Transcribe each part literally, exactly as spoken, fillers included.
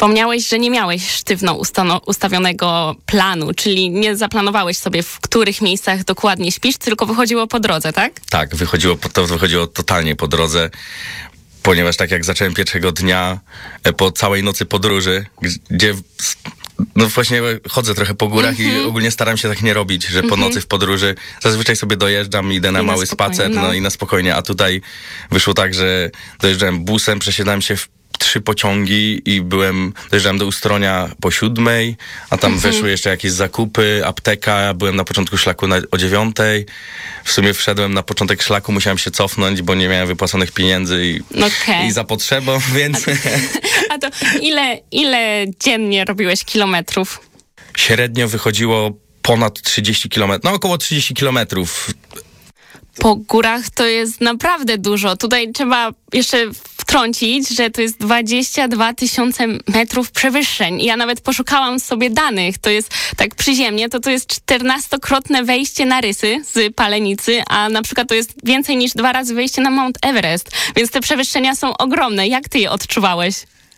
Wspomniałeś, że nie miałeś sztywno ustano- ustawionego planu, czyli nie zaplanowałeś sobie, w których miejscach dokładnie śpisz, tylko wychodziło po drodze, tak? Tak, wychodziło, to wychodziło totalnie po drodze, ponieważ tak jak zacząłem pierwszego dnia, po całej nocy podróży, gdzie no właśnie chodzę trochę po górach mm-hmm. i ogólnie staram się tak nie robić, że po mm-hmm. nocy w podróży zazwyczaj sobie dojeżdżam, idę na I mały na spacer, no. no i na spokojnie, a tutaj wyszło tak, że dojeżdżałem busem, przesiadałem się w trzy pociągi i byłem, dojeżdżałem do Ustronia po siódmej, a tam mhm. weszły jeszcze jakieś zakupy, apteka, byłem na początku szlaku na, o dziewiątej. W sumie wszedłem na początek szlaku, musiałem się cofnąć, bo nie miałem wypłaconych pieniędzy i, okay. i za potrzebą, więc... A to, a to ile, ile dziennie robiłeś kilometrów? Średnio wychodziło ponad trzydzieści kilometrów, no około trzydzieści kilometrów. Po górach to jest naprawdę dużo. Tutaj trzeba jeszcze wtrącić, że to jest dwadzieścia dwa tysiące metrów przewyższeń. Ja nawet poszukałam sobie danych. To jest tak przyziemnie, to to jest czternastokrotne wejście na Rysy z Palenicy, a na przykład to jest więcej niż dwa razy wejście na Mount Everest. Więc te przewyższenia są ogromne. Jak ty je odczuwałeś?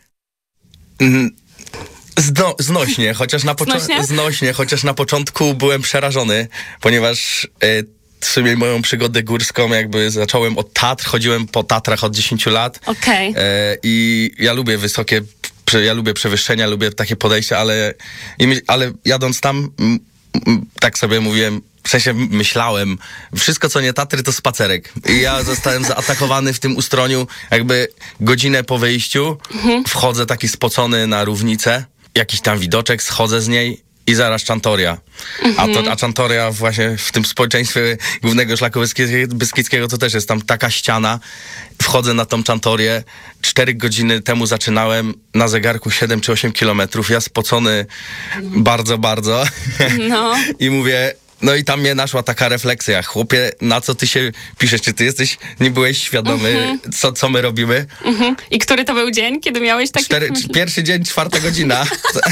Mm. Zno, znośnie, chociaż na początku znośnie? znośnie, chociaż na początku byłem przerażony, ponieważ y, w sumie moją przygodę górską jakby zacząłem od Tatr, chodziłem po Tatrach od dziesięciu lat. Okej. Okay. Y, I ja lubię wysokie, ja lubię przewyższenia, lubię takie podejścia, ale, i, ale jadąc tam, m, m, tak sobie mówiłem, w sensie myślałem, wszystko co nie Tatry to spacerek. I ja zostałem zaatakowany w tym Ustroniu, jakby godzinę po wyjściu, mhm. wchodzę taki spocony na równicę, jakiś tam widoczek, schodzę z niej i zaraz Czantoria. Mhm. A, to, a Czantoria właśnie w tym społeczeństwie głównego szlaku Beskidzkiego to też jest tam taka ściana. Wchodzę na tą Czantorię, cztery godziny temu zaczynałem, na zegarku siedem czy osiem kilometrów, ja spocony bardzo, bardzo. No. I mówię... No i tam mnie naszła taka refleksja. Chłopie, na co ty się piszesz? Czy ty jesteś, nie byłeś świadomy, uh-huh. co, co my robimy? Uh-huh. I który to był dzień, kiedy miałeś takie... Cztery, pierwszy dzień, czwarta godzina.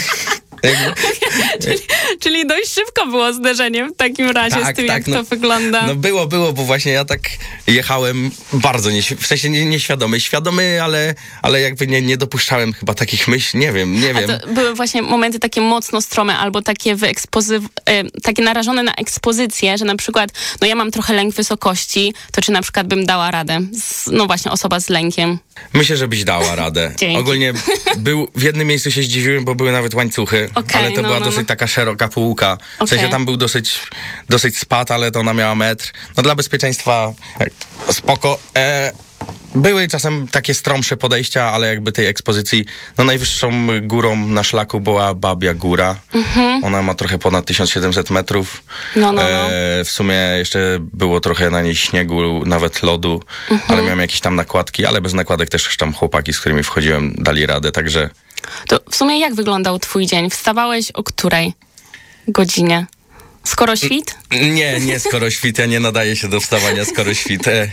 czyli, czyli dość szybko było zderzenie w takim razie tak, z tym, tak, jak no, to wygląda. No było, było, bo właśnie ja tak jechałem bardzo, nie, w sensie nie, nieświadomy. Świadomy, ale, ale jakby nie, nie dopuszczałem chyba takich myśli, nie wiem, nie wiem. A to były właśnie momenty takie mocno strome, albo takie wyekspozy- y, takie narażone na ekspozycję, że na przykład, no ja mam trochę lęk wysokości, to czy na przykład bym dała radę? Z, no właśnie, osoba z lękiem. Myślę, że byś dała radę. Ogólnie był, w jednym miejscu się zdziwiłem, bo były nawet łańcuchy, okay, ale to no, była no, dosyć no. taka szeroka półka. W okay. sensie tam był dosyć, dosyć spad, ale to ona miała metr. No dla bezpieczeństwa spoko. E, były czasem takie stromsze podejścia, ale jakby tej ekspozycji, no najwyższą górą na szlaku była Babia Góra. Mhm. Ona ma trochę ponad tysiąc siedemset metrów. No, no, no. E, w sumie jeszcze było trochę na niej śniegu, nawet lodu, mhm. ale miałem jakieś tam nakładki, ale bez nakładek też tam chłopaki, z którymi wchodziłem, dali radę, także... To w sumie jak wyglądał twój dzień? Wstawałeś o której godzinie? Skoro świt? Nie, nie skoro świt. Ja nie nadaję się do wstawania skoro świt. E,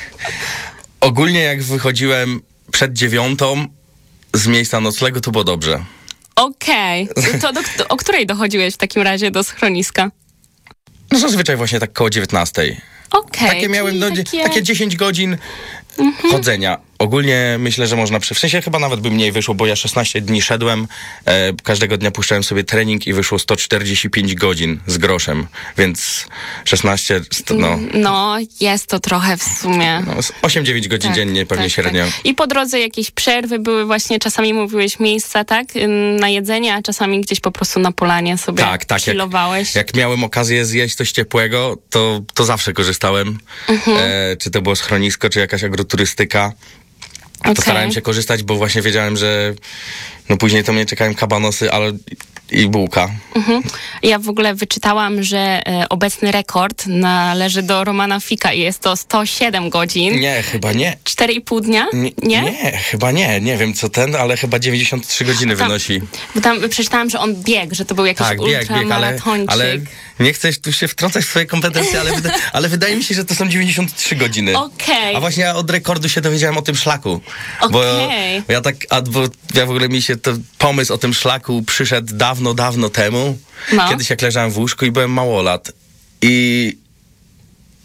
ogólnie jak wychodziłem przed dziewiątą z miejsca noclegu, to było dobrze. Okej. Okay. To do, do, o której dochodziłeś w takim razie do schroniska? No zazwyczaj właśnie tak koło dziewiętnastej. Okej. Okay, takie miałem, no, takie... takie dziesięć godzin mhm. chodzenia. Ogólnie myślę, że można, przy... w sensie chyba nawet by mniej wyszło, bo ja szesnaście dni szedłem, e, każdego dnia puszczałem sobie trening i wyszło sto czterdzieści pięć godzin z groszem, więc szesnaście, sto, no. No, jest to trochę w sumie. No, osiem dziewięć godzin tak, dziennie pewnie tak, średnio. Tak. I po drodze jakieś przerwy były właśnie, czasami mówiłeś miejsca, tak, na jedzenie, a czasami gdzieś po prostu na polanie sobie tak, tak, chillowałeś. Jak, jak miałem okazję zjeść coś ciepłego, to, to zawsze korzystałem. Mhm. E, czy to było schronisko, czy jakaś agroturystyka. Okay. To starałem się korzystać, bo właśnie wiedziałem, że no później to mnie czekają kabanosy, ale i bułka. Mhm. Ja w ogóle wyczytałam, że e, obecny rekord należy do Romana Fika i jest to sto siedem godzin. Nie, chyba nie. cztery i pół dnia? Nie? Nie, nie chyba nie. Nie wiem co ten, ale chyba dziewięćdziesiąt trzy godziny tam, wynosi. Bo tam przeczytałam, że on biegł, że to był jakiś tak, ultramaratończyk. Ale, ale nie chcę tu się wtrącać w swoje kompetencje, ale, wyda, ale wydaje mi się, że to są dziewięćdziesiąt trzy godziny. Okej. Okay. A właśnie ja od rekordu się dowiedziałem o tym szlaku. Okej. Bo, bo ja tak, a, bo ja w ogóle mi się to pomysł o tym szlaku przyszedł dawno, dawno temu. No. Kiedyś jak leżałem w łóżku i byłem małolat. I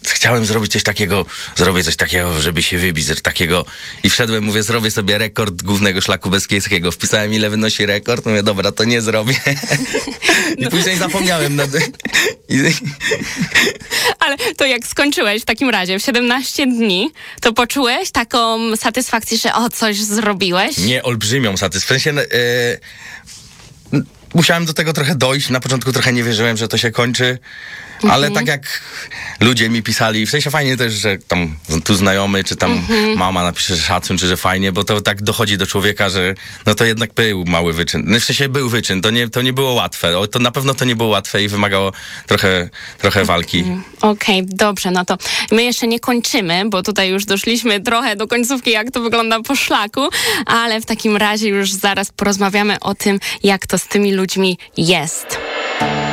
chciałem zrobić coś takiego, zrobię coś takiego, żeby się wybić, coś takiego. I wszedłem, mówię, zrobię sobie rekord głównego szlaku beskidzkiego. Wpisałem, ile wynosi rekord, mówię, dobra, to nie zrobię. I później zapomniałem. Na... I... Ale to jak skończyłeś w takim razie w siedemnaście dni, to poczułeś taką satysfakcję, że o, coś zrobiłeś? Nie, olbrzymią satysfakcję. W sensie, e, musiałem do tego trochę dojść. Na początku trochę nie wierzyłem, że to się kończy. Ale tak jak ludzie mi pisali, w sensie fajnie też, że tam tu znajomy, czy tam mama napisze, że szacun, czy że fajnie, bo to tak dochodzi do człowieka, że no to jednak był mały wyczyn. No w sensie był wyczyn, to nie, to nie było łatwe. O, to na pewno to nie było łatwe i wymagało trochę, trochę walki. Okej, okay, dobrze, no to my jeszcze nie kończymy, bo tutaj już doszliśmy trochę do końcówki, jak to wygląda po szlaku, ale w takim razie już zaraz porozmawiamy o tym, jak to z tymi ludźmi jest.